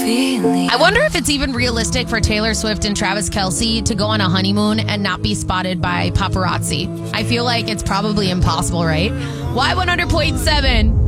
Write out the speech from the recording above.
I wonder if it's even realistic for Taylor Swift and Travis Kelce to go on a honeymoon and not be spotted by paparazzi. I feel like it's probably impossible, right? Y100.7.